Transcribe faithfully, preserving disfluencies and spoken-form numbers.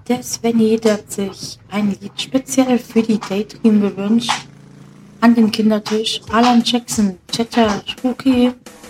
Der Svenny, der hat sich ein Lied speziell für die Daydream gewünscht. An den Kindertisch. Alan Jackson, Chetta, Spooky.